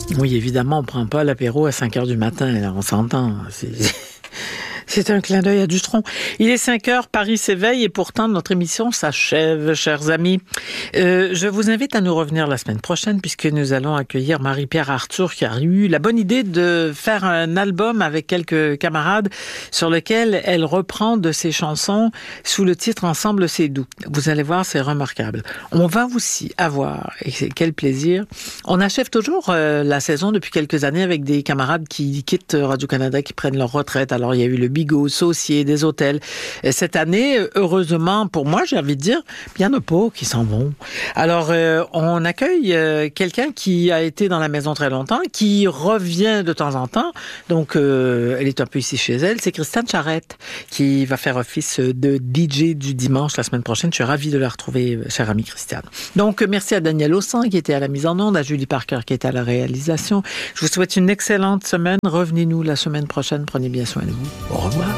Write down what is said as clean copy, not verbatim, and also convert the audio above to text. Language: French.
Oui, évidemment, on ne prend pas l'apéro à 5 heures du matin, là, on s'entend. C'est un clin d'œil à Dutronc. Il est 5 heures, Paris s'éveille et pourtant notre émission s'achève, chers amis. Je vous invite à nous revenir la semaine prochaine puisque nous allons accueillir Marie-Pierre Arthur qui a eu la bonne idée de faire un album avec quelques camarades sur lequel elle reprend de ses chansons sous le titre Ensemble c'est doux. Vous allez voir, c'est remarquable. On va aussi avoir, et quel plaisir, on achève toujours la saison depuis quelques années avec des camarades qui quittent Radio-Canada, qui prennent leur retraite. Alors il y a eu le Bigot, Saucier, des hôtels. Et cette année, heureusement, pour moi, j'ai envie de dire, il y en a pas qui s'en vont. Alors, on accueille quelqu'un qui a été dans la maison très longtemps, qui revient de temps en temps. Donc, elle est un peu ici chez elle. C'est Christiane Charette qui va faire office de DJ du dimanche la semaine prochaine. Je suis ravie de la retrouver, chère amie Christiane. Donc, merci à Daniel Ossan qui était à la mise en onde, à Julie Parker qui était à la réalisation. Je vous souhaite une excellente semaine. Revenez-nous la semaine prochaine. Prenez bien soin de vous. Au revoir.